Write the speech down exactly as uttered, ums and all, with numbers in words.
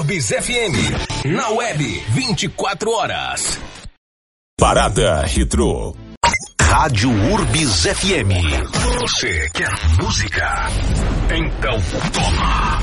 Urbis F M. Na web, vinte e quatro horas. Parada Retrô. Rádio Urbis F M. Você quer música? Então toma.